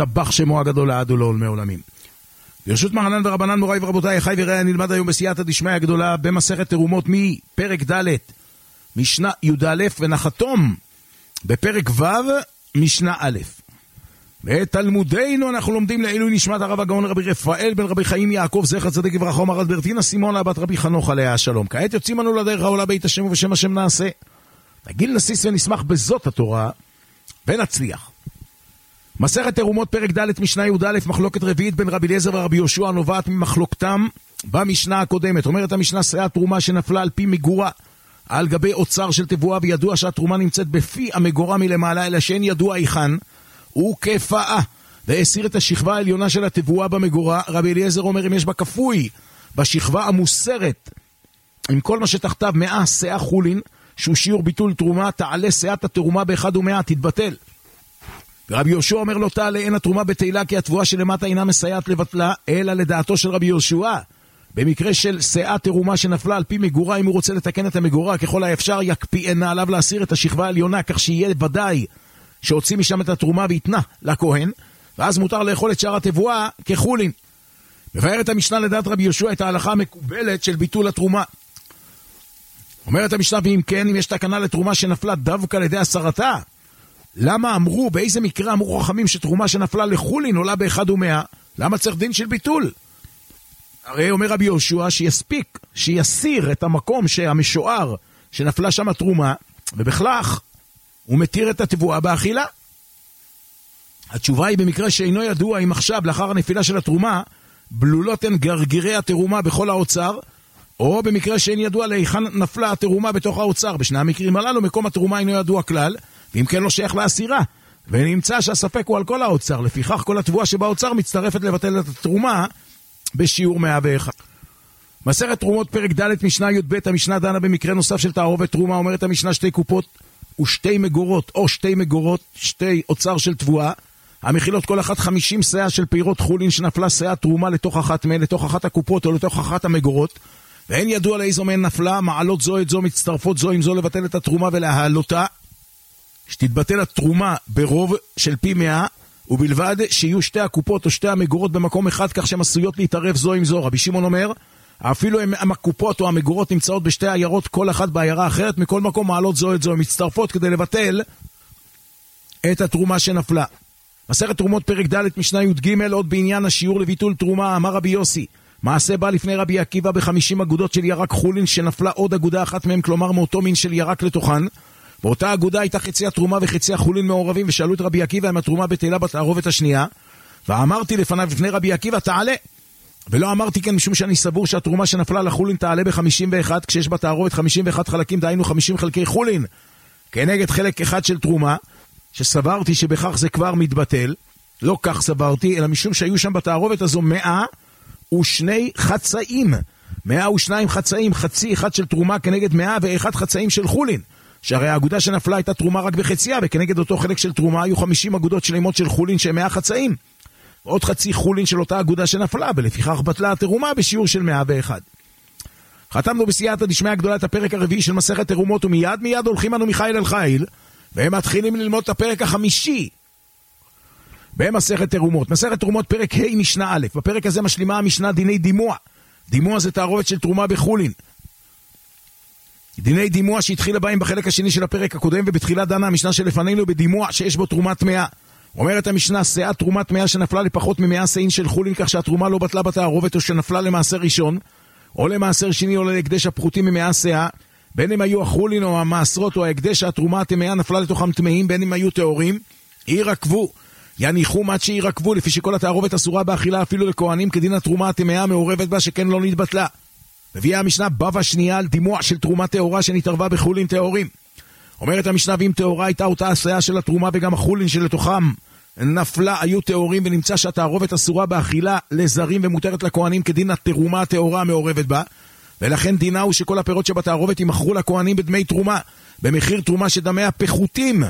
ישתבח שמו הגדול לעד ולעולמי עולמים. ברשות מרנן ורבנן מוריי ורבותיי, חי וראה, נלמד היום בסייעתא דשמיא הגדולה במסכת תרומות מפרק ד' משנה י"א, ונחתום בפרק ו' משנה א'. בתלמודנו אנחנו לומדים לעילוי נשמת הרב הגאון רבי רפאל בן רבי חיים יעקב זכר צדיק לברכה ומרת ברטינה סימונה בת רבי חנוך עליה השלום. כעת יוצאים אנו לדרך העולה בית השם ובשם השם נעשה. נגיל נסיס ונשמח בזאת התורה ונצליח. מסכת תרומות פרק ד' משנה י"א, מחלוקת רביעית בין רבי אליעזר ורבי יהושע הנובעת ממחלוקתם במשנה הקודמת. אומרת המשנה, שאת תרומה שנפלה על פי מגורה על גבי אוצר של תבואה, וידוע שהתרומה נמצאת בפי המגורה מלמעלה, אלא שאין ידוע איכן, וכפאה, והסיר את השכבה העליונה של התבואה במגורה. רבי אליעזר אומר, אם יש בה כפוי בשכבה המוסרת עם כל מה שתחתיו 100 שאה חולין, שהוא שיעור ביטול תרומה, תעלה שאת התרומה ב100, תתבטל. ורבי יהושע אומר, לא תעלה, אין התרומה בתהילה, כי התבואה שלמטה אינה מסייעת לבטלה, אלא לדעתו של רבי יהושע. במקרה של שאת תרומה שנפלה על פי מגורה, אם הוא רוצה לתקן את המגורה ככל האפשר, יקפיאנה עליו להסיר את השכבה העליונה, כך שיהיה ודאי שהוציא משם את התרומה ויתנה לכהן, ואז מותר לאכול את שאר התבואה כחולין. מבארת המשנה לדעת רבי יהושע את ההלכה המקובלת של ביטול התרומה. אומרת המשנה, ואם כן, אם יש תקנה לתרומה שנפלה דווקא על ידי הסרתה, למה אמרו, באיזה מקרה אמרו חכמים שתרומה שנפלה לחולין עולה ב100? למה צריך דין של ביטול? הרי אומר רבי יהושע שיספיק, שיסיר את המקום שהמשוער שנפלה שם התרומה, ובכך הוא מתיר את התבואה באכילה. התשובה היא, במקרה שאינו ידוע אם עכשיו לאחר הנפילה של התרומה בלולות הן גרגירי התרומה בכל האוצר, או במקרה שאין ידוע להיכן נפלה התרומה בתוך האוצר. בשני המקרים הללו מקום התרומה אינו ידוע כלל, ואם כן לא שייך לאסירה, ונמצא שהספק הוא על כל האוצר, לפיכך כל התבואה שבאוצר מצטרפת לבטל את התרומה בשיעור 101. מסכת תרומות פרק ד' משנה י"ב, המשנה דנה במקרה נוסף של תערובת תרומה. אומרת המשנה, שתי קופות ושתי מגורות, או שתי מגורות, שתי אוצר של תבואה, המכילות כל אחת 50 שאה של פירות חולין, שנפלה שאה תרומה לתוך אחת מהן, לתוך אחת הקופות או לתוך אחת המגורות, ואין ידוע לאיזו מהן נפלה, מעלות זו את זו, מצטרפות זו עם זו לבטל את התרומה ולהעלותה, שתתבטל התרומה ברוב של פי 100, ובלבד שיהיו שתי הקופות או שתי המגורות במקום אחד, כך שהן עשויות להתערב זו עם זו. רבי שמעון אומר, אפילו אם הקופות או המגורות נמצאות בשתי עיירות, כל אחת בעיירה אחרת, מכל מקום מעלות זו את זו, מצטרפות כדי לבטל את התרומה שנפלה. מסכת תרומות פרק ד' משנה י"ג, עוד בעניין השיעור לביטול תרומה. אמר רבי יוסי, מעשה בא לפני רבי עקיבא ב50 אגודות של ירק חולין, שנפלה עוד אגודה אחת מהם, כלומר מאותו מין של ירק לתוכן. באותה אגודה הייתה חצי התרומה וחצי החולין מעורבים, ושאלו את רבי עקיבא אם התרומה בתהילה בתערובת השנייה, ואמרתי לפניו לפני רבי עקיבא, תעלה. ולא אמרתי כן משום שאני סבור שהתרומה שנפלה לחולין תעלה ב51, כשיש בתערובת 51 חלקים, דהיינו 50 חלקי חולין כנגד חלק אחד של תרומה, שסברתי שבכך זה כבר מתבטל. לא כך סברתי, אלא משום שהיו שם בתערובת הזו 102 חצאים, 102 חצאים, חצי אחד של תרומה כנגד 101 חצאים של חולין, שהרי האגודה שנפלה הייתה תרומה רק בחציה, וכנגד אותו חלק של תרומה היו 50 אגודות שלמות של חולין שהם 100 חצאים, עוד חצי חולין של אותה אגודה שנפלה, ולפיכך בטלה התרומה בשיעור של 101. חתמנו בסייעתא דשמיא הגדולה את הפרק הרביעי של מסכת תרומות, ומיד הולכים אנו מחיל אל חיל, והם מתחילים ללמוד את הפרק החמישי במסכת תרומות. מסכת תרומות פרק ה' משנה א'. בפרק הזה משלימה המשנה דיני דימוע. דימוע זה תערובת של תרומה בחולין. דיני דימוע שהתחילה בהם בחלק השני של הפרק הקודם, ובתחילה דנה המשנה שלפנינו בדימוע שיש בו תרומת טמאה. אומרת המשנה, שאה תרומת טמאה שנפלה לפחות מ100 שאים של חולין, כך שהתרומה לא בטלה בתערובת, או שנפלה למעשר ראשון או למעשר שני או להקדש הפחותים מ100 שאה, בין אם היו החולין או המעשרות או ההקדש, התרומה הטמאה נפלה לתוכם טמאים, בין אם היו טהורים, ירקבו, יניחום עד שירקבו, לפי שכל התערובת אסורה באכילה אפילו לכהנים, כדין התרומה הטמאה מעורבת בה שכן לא נתבטלה. מביאה המשנה בבא שנייה על דימוע של תרומה טהורה שנתערבה בחולין טהורים. אומרת המשנה, ואם טהורה הייתה אותה השאה של התרומה וגם החולין שלתוכם נפלה היו טהורים, ונמצא שהתערובת אסורה באכילה לזרים ומותרת לכהנים, כדין התרומה הטהורה מעורבת בה, ולכן דינה הוא שכל הפירות שבתערובת ימכרו לכהנים בדמי תרומה, במחיר תרומה שדמיה פחותים.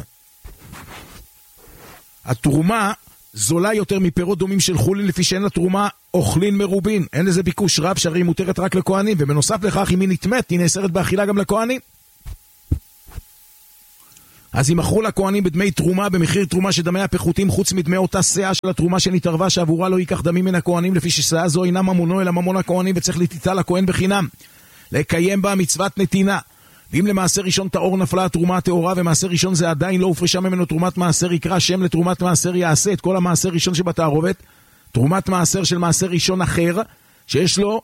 התרומה זולה יותר מפירות דומים של חולין, לפי שאין לתרומה אוכלין מרובין, אין לזה ביקוש רב, שהרי היא מותרת רק לכהנים, ובנוסף לכך אם היא נטמאת היא נאסרת באכילה גם לכהנים. אז ימכרו לכהנים בדמי תרומה, במחיר תרומה שדמי הפחותים, חוץ מדמי אותה שאה של התרומה שנתערבה, שעבורה לא ייקח דמים מן הכהנים, לפי ששאה זו אינה ממונו אלא ממון הכהנים, וצריך לתיתה לכהן בחינם, לקיים בה מצוות נתינה. ואם למעשה ראשון טהור נפלה התרומה הטהורה, ומעשה ראשון זה עדיין לא הופרשה ממנו תרומת מעשר, יקרא שם לתרומת מעשר, יעשה את כל המעשר ראשון שבתערובת תרומת מעשר של מעשר ראשון אחר, שיש לו,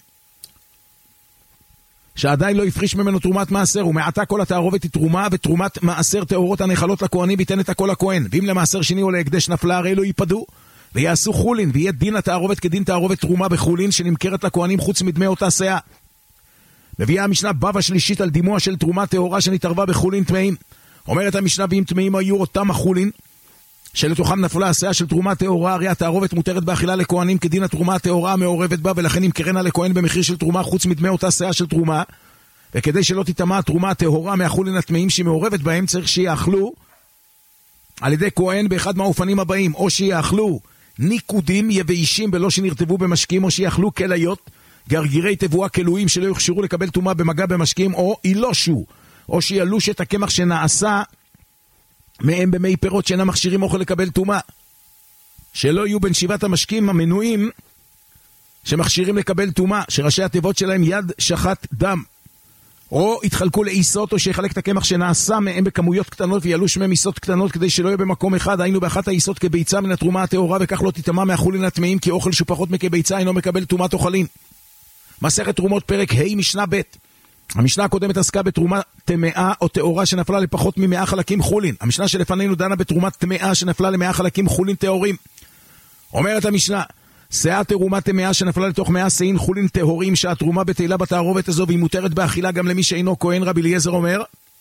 שעדיין לא הפריש ממנו תרומת מעשר, ומעתה כל התערובת היא תרומה, ותרומת מעשר טהורות הנחלות לכהנים ייתן את הכל לכהן. ואם למעשר שני או להקדש נפלה, הרי לא ייפדו ויעשו חולין, ויהיה דין התערובת כדין תערובת תרומה בחולין שנמכרת לכהנים חוץ מדמי אותה שאה. מביאה המשנה בבא שלישית על דימוע של תרומה טהורה שנתערבה בחולין טמאים. אומרת המשנה, ואם טמאים היו אותם החולין שלתוכם נפלה השאה של תרומה טהורה, הרי התערובת מותרת באכילה לכהנים כדין התרומה הטהורה המעורבת בה, ולכן נמכרנה לכהן במחיר של תרומה חוץ מדמי אותה שאה של תרומה. וכדי שלא תטמא התרומה הטהורה מהחולין הטמאים שהיא מעורבת בהם, צריך שיאכלו על ידי כהן באחד מהאופנים הבאים: או שיאכלו ניקודים יביישים בלא שנרטבו במשקים, או שיאכלו כליות גרגירי תבואה כלואים שלא יוכשרו לקבל טומאה במגע במשקים, או אילושו, או שילוש את הקמח שנעשה מהם במי פירות שאינם מכשירים אוכל לקבל טומאה, שלא יהיו בין שבעת המשקים המנויים שמכשירים לקבל טומאה, שראשי התיבות שלהם יד שחט דם, או יתחלקו לעיסות, או שיחלק את הקמח שנעשה מהם בכמויות קטנות וילוש מהם עיסות קטנות, כדי שלא יהיה במקום אחד, היינו באחת העיסות כביצה מן התרומה הטהורה, וכך לא תטמא מהחולין הטמאים, כי אוכל שהוא פחות מכביצה אינו מקבל טומאת אוכלים. מסכת תרומות פרק ה' משנה ב'. המשנה הקודמת עסקה בתרומה טמאה או טהורה שנפלה לפחות מ100 חלקים חולין. המשנה שלפנינו דנה בתרומת טמאה שנפלה ל100 חלקים חולין טהורים. אומרת המשנה, שאה תרומה טמאה שנפלה לתוך 100 שאין חולין טהורים, שהתרומה בתהילה בתערובת הזו, והיא מותרת באכילה גם למי שאינו כהן. רבי אליעזר אומר,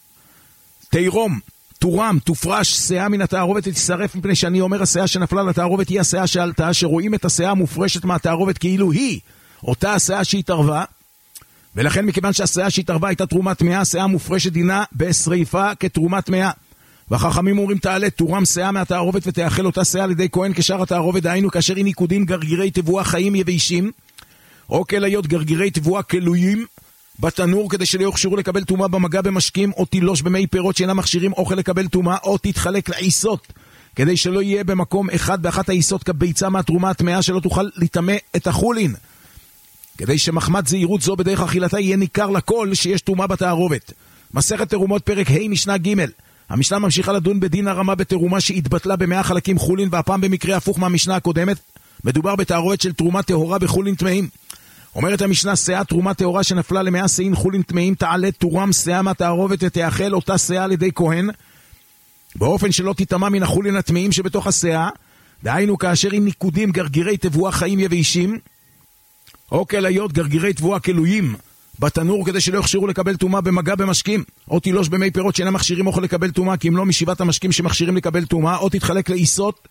תירום, תורם, תופרש שאה מן התערובת ותשרף, מפני שאני אומר השאה שנפלה לתערובת היא השאה שעלתה, שרואים את השאה המופרשת מהתערובת כאילו היא אותה השאה שהתערבה, ולכן מכיוון שהשאה שהתערבה הייתה תרומת טמאה, השאה המופרשת דינה בשריפה כתרומת טמאה. והחכמים אומרים, תעלה תורם שאה מהתערובת ותאכל אותה שאה על ידי כהן כשאר התערובת, דהיינו כאשר היא ניקודים גרגירי תבואה חיים יביישים, או כליות גרגירי תבואה כלויים בתנור, כדי שלא יוכשרו לקבל טומאה במגע במשקים, או תילוש במי פירות שאינם מכשירים אוכל לקבל טומאה, או תתחלק לעיסות, כדי שלא יהיה במקום אחד באחת העיסות כביצה מהתרומה הטמאה, שלא תוכל לטמא את החולין, כדי שמחמת זהירות זו בדרך אכילתה יהיה ניכר לכל שיש טומאה בתערובת. מסכת תרומות פרק ה' משנה ג'. המשנה ממשיכה לדון בדין הרמה בתרומה שהתבטלה ב100 חלקים חולין, והפעם במקרה הפוך מהמשנה הקודמת. מדובר בתערובת של תרומה טהורה בחולין טמאים. אומרת המשנה, שאה תרומה טהורה שנפלה ל100 שאין חולין טמאים, תעלה תורם שאה מהתערובת ותאכל אותה שאה על ידי כהן, באופן שלא תטמא מן החולין הטמאים שבתוך השאה, דהיינו כאשר היא ניקודים גרגירי תבואה חיים יביישים, או כליות גרגירי תבואה כלויים בתנור, כדי שלא יכשירו לקבל טומאה במגע במשקים, או תילוש במי פירות שאינם מכשירים אוכל לקבל טומאה, כי אם לא משבעת המשקים שמכשירים לקבל טומאה, או תתחלק לעיסות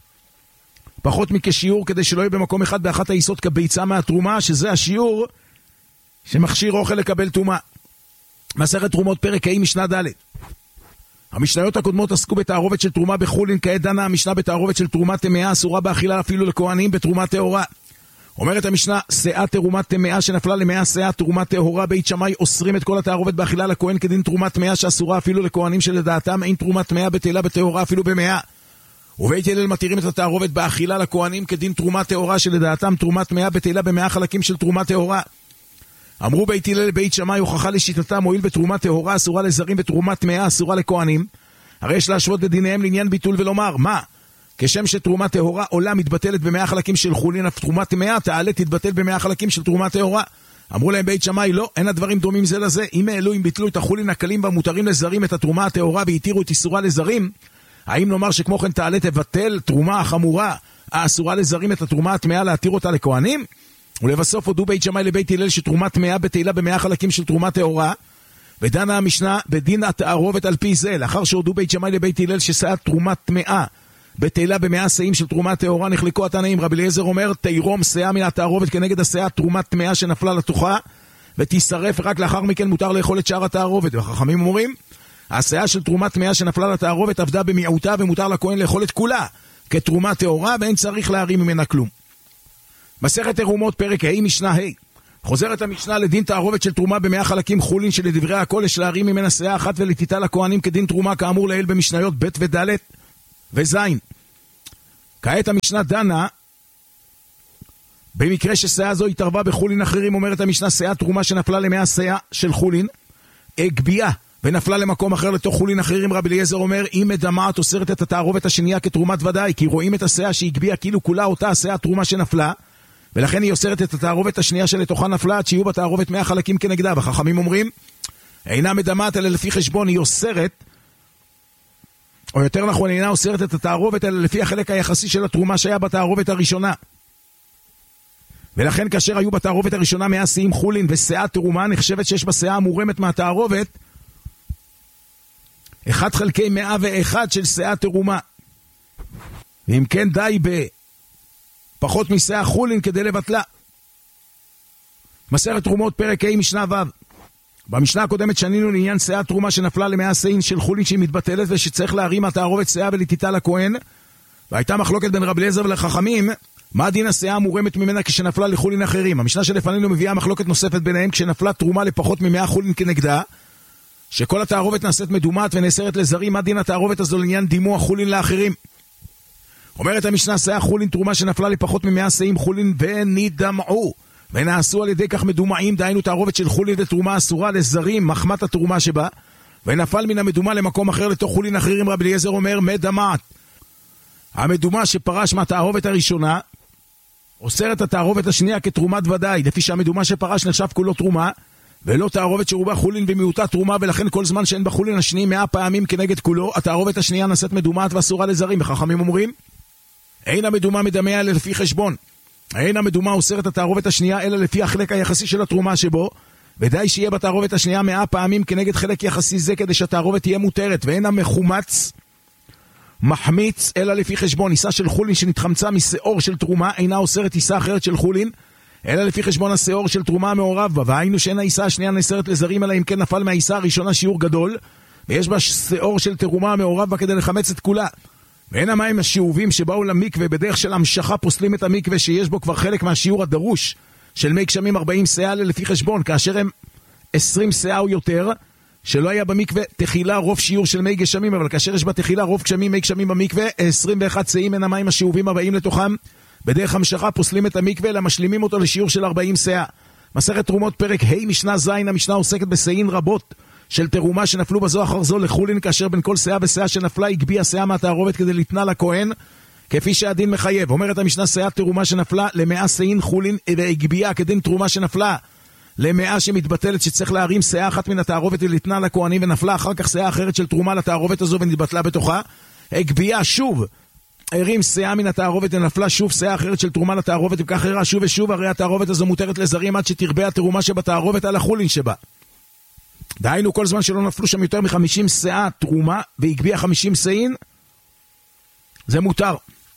פחות מכשיעור, כדי שלא יהיה במקום אחד באחת העיסות כביצה מהתרומה, שזה השיעור שמכשיר אוכל לקבל טומאה. מסכת תרומות פרק ה' משנה ד'. המשניות הקודמות עסקו בתערובת של תרומה בחולין, כעת דנה המשנה בתערובת של תרומה טמאה אסורה באכילה אפילו לכהנים בתרומה טהורה. אומרת המשנה, שאה תרומת טמאה שנפלה ל100 שאה תרומת טהורה, בית שמאי אוסרים את כל התערובת באכילה לכהן כדין תרומת טמאה שאסורה אפילו לכהנים שלדעתם אין תרומת טמאה בתהילה בטהורה אפילו ב100. ובית הלל מתירים את התערובת באכילה לכהנים כדין תרומת טהורה שלדעתם תרומת טמאה בתהילה ב100 חלקים של תרומת טהורה. אמרו בית הלל לבית שמאי, הוכחה לשיטתם, הואיל בתרומת טהורה אסורה לזרים ותרומת טמאה אסורה לכהנים, הרי יש להשוות בדיניהם לעניין ביטול ולומר, מה? כשם שתרומת טהורה עולה מתבטלת ב100 חלקים של חולין, אף תרומת טמאה תעלה תתבטל ב100 חלקים של תרומת טהורה. אמרו להם בית שמאי, לא, אין הדברים דומים זה לזה. אם העלו, אם ביטלו את החולין הקלים והמותרים לזרים את התרומה הטהורה והתירו את איסורה לזרים, האם נאמר שכמו כן תעלה תבטל תרומה החמורה האסורה לזרים את התרומה הטמאה להתיר אותה לכהנים? ולבסוף הודו בית שמאי לבית הלל שתרומת טמאה בתהילה ב100 חלקים של תרומת טהורה, ודנה המשנה בדין התערובת על פי זה. לאחר שהודו בית שמאי לבית הלל ששאת תרומת טמאה בתהילה ב100 שאים של תרומת טהורה, נחלקו התנאים. רבי אליעזר אומר, תירום שאה מן התערובת כנגד השאה תרומת טמאה שנפלה לתוכה ותישרף, רק לאחר מכן מותר לאכול את שאר התערובת. והחכמים אומרים, השאה של תרומת טמאה שנפלה לתערובת עבדה במיעוטה ומותר לכהן לאכול את כולה כתרומת טהורה, ואין צריך להרים ממנה כלום. מסכת תרומות פרק ה' משנה ה'. חוזרת המשנה לדין תערובת של תרומה ב100 חלקים חולין שלדברי הכל יש להרים ממנה שאה אחת ולתיתה לכהנים כדין תרומה כאמור לעיל במשניות ב' וד' וז'. כעת המשנה דנה במקרה ששאה זו התערבה בחולין אחרים. אומרת המשנה שאה תרומה שנפלה ל100 שאה של חולין הגבייה ונפלה למקום אחר לתוך חולין אחרים. רבי אליעזר אומר אם מדמעת אוסרת את התערובת השנייה כתרומת ודאי, כי רואים את השאה שהגבייה כאילו כולה אותה השאה תרומה שנפלה, ולכן היא אוסרת את התערובת השנייה שלתוכה נפלה עד שיהיו בתערובת 100 חלקים כנגדה. והחכמים אומרים אינה מדמעת אלא לפי חשבון, היא אוסרת, או יותר נכון אינה אוסרת את התערובת אלא לפי החלק היחסי של התרומה שהיה בתערובת הראשונה. ולכן כאשר היו בתערובת הראשונה 100 שאים חולין ושאה תרומה, נחשבת שיש בשאה המורמת מהתערובת 1 חלקי 101 של שאה תרומה. ואם כן די בפחות משאה חולין כדי לבטלה. מסכת תרומות פרק ה' משנה ו'. במשנה הקודמת שנינו לעניין שאה תרומה שנפלה ל100 שאים של חולין שהיא מתבטלת ושצריך להרים התערובת שאה ולתיתה לכהן, והייתה מחלוקת בין רבי אליעזר ולחכמים מה דין השאה המורמת ממנה כשנפלה לחולין אחרים. המשנה שלפנינו מביאה מחלוקת נוספת ביניהם כשנפלה תרומה לפחות מ100 חולין כנגדה, שכל התערובת נעשית מדומת ונאסרת לזרים. מה דין התערובת הזו לעניין דימוע חולין לאחרים? אומרת המשנה שאה חולין תרומה שנפלה לפחות מ100 שאים חולין ונדמעו ונעשו על ידי כך מדומעים, דהיינו תערובת של חולין ותרומה אסורה לזרים מחמת התרומה שבה, ונפל מן המדומה למקום אחר לתוך חולין אחרים. רבי אליעזר אומר מדמעת, המדומה שפרש מהתערובת הראשונה אוסרת התערובת השנייה כתרומת ודאי, לפי שהמדומה שפרש נחשב כולו תרומה ולא תערובת שרובה חולין ומיעוטה תרומה, ולכן כל זמן שאין בחולין השני 100 פעמים כנגד כולו, התערובת השנייה נעשית מדומעת ואסורה לזרים. וחכמים אומרים אין המדומה מדמה אלא לפי חשבון, אין המדומה אוסרת התערובת השנייה אלא לפי החלק היחסי של התרומה שבו, ודי שיהיה בתערובת השנייה 100 פעמים כנגד חלק יחסי זה כדי שהתערובת תהיה מותרת. ואין המחומץ מחמיץ אלא לפי חשבון, עיסה של חולין שנתחמצה משאור של תרומה אינה אוסרת עיסה אחרת של חולין אלא לפי חשבון השאור של תרומה מעורב בה, והיינו שאין העיסה השנייה נאסרת לזרים אלא אם כן נפל מהעיסה הראשונה שיעור גדול ויש בה שאור של תרומה מעורב בה כדי לחמץ את כולה. ואין המים השאובים שבאו למקווה בדרך של המשכה פוסלים את המקווה שיש בו כבר חלק מהשיעור הדרוש של מי גשמים 40 שאה לפי חשבון, כאשר הם 20 שאה או יותר שלא היה במקווה תחילה רוב שיעור של מי גשמים, אבל כאשר יש בתחילה רוב גשמים מי גשמים במקווה 21 שאים אין המים השאובים הבאים לתוכם בדרך המשכה פוסלים את המקווה אלא משלימים אותו לשיעור של 40 שאה. מסכת תרומות פרק ה' משנה ז'. המשנה עוסקת בשאים רבות של תרומה שנפלו בזו אחר זו לחולין, כאשר בין כל שאה ושאה שנפלה הגבייה שאה מהתערובת כדי לתנה לכהן כפי שהדין מחייב. אומרת המשנה שאה תרומה שנפלה ל100 שאים חולין והגבייה כדין תרומה שנפלה ל100 שמתבטלת שצריך להרים שאה אחת מן התערובת ולתנה לכהנים, ונפלה אחר כך שאה אחרת של תרומה לתערובת הזו ונתבטלה בתוכה. הגבייה שוב הרים שאה מן התערובת ונפלה שוב שאה אחרת של תרומה לתערובת, וכך הראה שוב ושוב, הרי התערובת הזו מותרת לזרים עד שתרבה התרומה שבתערובת על החולין שבה. דהיינו כל זמן שלא נפלו שם יותר מ50 שאה תרומה והגבייה 50 שאים זה מותר.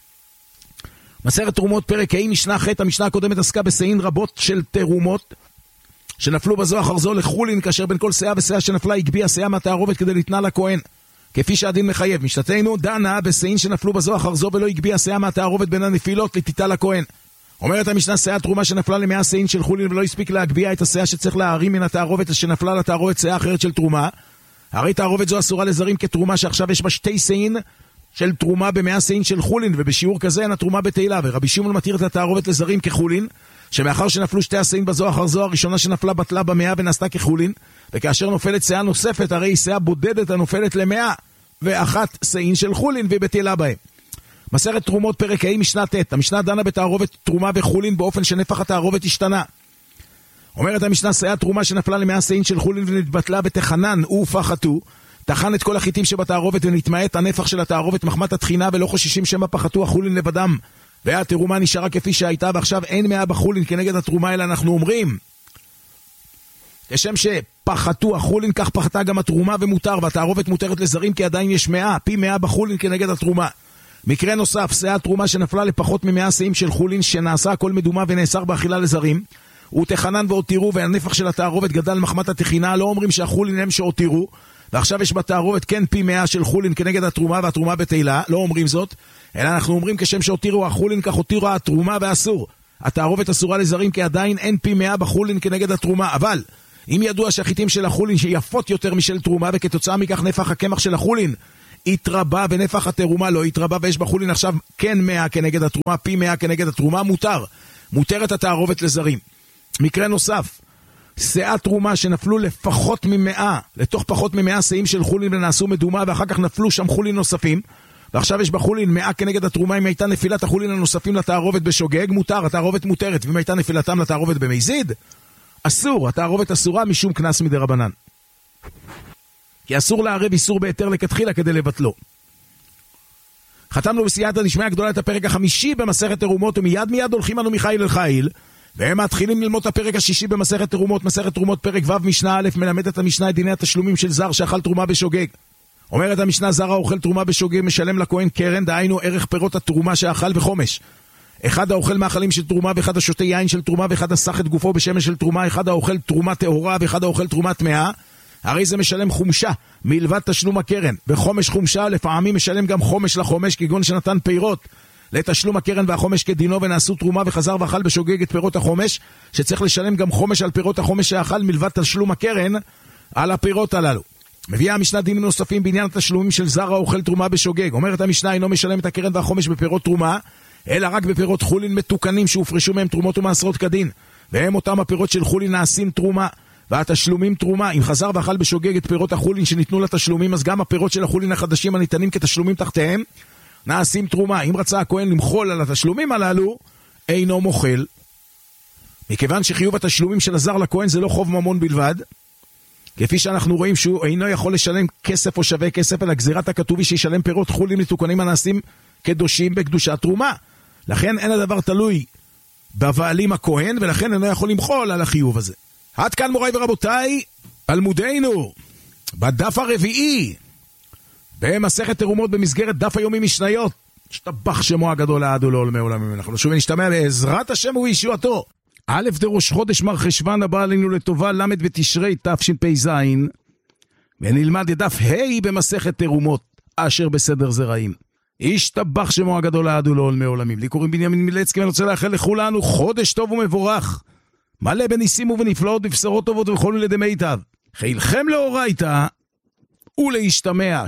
מסכת תרומות פרק ה' משנה ח'. המשנה הקודמת עסקה בשאים רבות של תרומות שנפלו בזו אחר זו לחולין, כאשר בין כל שאה ושאה שנפלה הגבייה שאה מהתערובת כדי לתנה לכהן כפי שהדין מחייב. משנתנו דנה בשאים שנפלו בזו אחר זו ולא הגבייה שאה מהתערובת בין הנפילות לתיתה לכהן. אומרת המשנה שאה תרומה שנפלה ל100 שאים של חולין ולא הספיק להגבייה את השאה שצריך להרים מן התערובת שנפלה לתערובת שאה אחרת של תרומה, הרי תערובת זו אסורה לזרים כתרומה שעכשיו יש בה 2 שאים של תרומה ב100 שאים של חולין, ובשיעור כזה אין התרומה בתהילה. ורבי שמעון מתיר את התערובת לזרים כחולין, שמאחר שנפלו 2 השאים בזו אחר זו, הראשונה שנפלה בטלה ב100 ונעשתה כחולין, וכאשר נופלת שאה נוספת הרי היא שאה בודדת הנופלת ל101 שאים של חולין והיא בתהילה בהם. מסכת תרומות פרק ה' משנה ט'. המשנה דנה בתערובת תרומה וחולין באופן שנפח התערובת השתנה. אומרת המשנה שאה תרומה שנפלה ל100 שאים של חולין ונתבטלה בתחנן ופחתו, תחן את כל החיטים שבתערובת ונתמעט הנפח של התערובת מחמת התחינה, ולא חוששים שמא פחתו החולין לבדם והתרומה נשארה כפי שהייתה, ועכשיו אין 100 בחולין כנגד התרומה, אלא אנחנו אומרים כשם שפחתו החולין כך פחתה גם התרומה ומותר, והתערובת מותרת לזרים כי עדיין יש 100 פי 100 בחולין כנגד התרומה. מקרה נוסף, שאה תרומה שנפלה לפחות מ100 שאים של חולין שנעשה הכל מדומה ונאסר באכילה לזרים, ותחנן והותירו והנפח של התערובת גדל מחמת התחינה, לא אומרים שהחולין הם שהותירו ועכשיו יש בתערובת כן פי 100 של חולין כנגד התרומה והתרומה בתהילה, לא אומרים זאת, אלא אנחנו אומרים כשם שהותירו החולין כך הותירו התרומה ואסור, התערובת אסורה לזרים כי עדיין אין פי 100 בחולין כנגד התרומה, אבל אם ידוע שהחיטים של החולין שיפות יותר משל תרומה וכתוצאה מכך נפח הקמח של החולין התרבה ונפח התרומה לא התרבה ויש בחולין עכשיו כן 100 כנגד התרומה, פי 100 כנגד התרומה, מותרת התערובת לזרים. מקרה נוסף, שאה תרומה שנפלו לפחות ממאה, לתוך פחות ממאה שאים של חולין ונעשו מדומה ואחר כך נפלו שם חולין נוספים ועכשיו יש בחולין 100 כנגד התרומה. אם הייתה נפילת החולין הנוספים לתערובת בשוגג, מותר, התערובת מותרת, ואם הייתה נפילתם לתערובת במזיד, אסור, התערובת אסורה משום קנס מדרבנן. כי אסור לערב איסור בהיתר לכתחילה כדי לבטלו. חתמנו בסייעתא דשמיא גדולה את הפרק החמישי במסכת תרומות, ומיד הולכים אנו מחיל אל חיל, והם מתחילים ללמוד את הפרק השישי במסכת תרומות. מסכת תרומות פרק ו' משנה א', מלמד את המשנה את דיני התשלומים של זר שאכל תרומה בשוגג. אומרת המשנה, זר האוכל תרומה בשוגג משלם לכהן קרן, דהיינו ערך פירות התרומה שאכל וחומש. אחד האוכל מאכלים של תרומה, ואחד השותה יין של תרומה, ואחד הסח את גופו בשמש של תרומה, אחד האוכל תרומה טהורה, ואחד האוכל תרומה טמאה, הרי זה משלם חומשה מלבד תשלום הקרן. וחומש חומשה לפעמים משלם גם חומש לחומש, כגון שנתן פירות לתשלום הקרן והחומש כדינו, ונעשו תרומה וחזר ואכל בשוגג את פירות החומש, שצריך לשלם גם חומש על פירות החומש שאכל מלבד תשלום הקרן על הפירות הללו. מביאה המשנה דינים נוספים בעניין התשלומים של זר האוכל תרומה בשוגג. אומרת המשנה, אינו משלם את הקרן והחומש בפירות תרומה, אלא רק בפירות חולין מתוקנים שהופרשו מהם תרומות ומעשרות כדין, והם אותם הפירות של חולין נעשים תרומה, והתשלומים תרומה. אם חזר ואכל בשוגג את פירות החולין שניתנו לתשלומים, אז גם הפירות של החולין החדשים הניתנים כתשלומים תחתיהם נעשים תרומה. אם רצה הכהן למחול על התשלומים הללו, אינו מוחל. מכיוון שחיוב התשלומים של הזר לכהן זה לא חוב ממון בלבד, כפי שאנחנו רואים שהוא אינו יכול לשלם כסף או שווה כסף, אלא גזירת הכתובי שישלם פירות חולין מתוקנים הנעשים קדושים בקדושת תרומה. לכן אין הדבר תלוי בבעלים הכהן, ולכן אינו יכול למחול על החיוב הזה. עד כאן מוריי ורבותיי, אלמודנו בדף הרביעי במסכת תרומות במסגרת דף היומי משניות. השתבח שמו הגדול לעד ולעולמי עולמים. אנחנו שוב נשתמע בעזרת השם ובישועתו. א' דראש חודש מר חשוון הבא עלינו לטובה, למד בתשרי תשפ"ז, ונלמד את דף ה' במסכת תרומות אשר בסדר זרעים. השתבח שמו הגדול לעד ולעולמי עולמים. לי קוראים בנימין מילצקי, ואני רוצה לאחל לכולנו חודש טוב ומבורך, מלא בניסים ובנפלאות ובבשורות טובות ובכל לידי מיטב. חילכם לאורייתא ולהשתמע.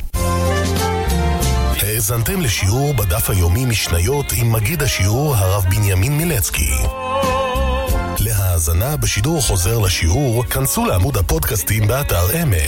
האזנתם לשיעור בדף היומי משניות עם מגיד השיעור הרב בנימין מילצקי. להאזנה בשידור חוזר לשיעור, כנסו לעמוד הפודקאסטים באתר אמת.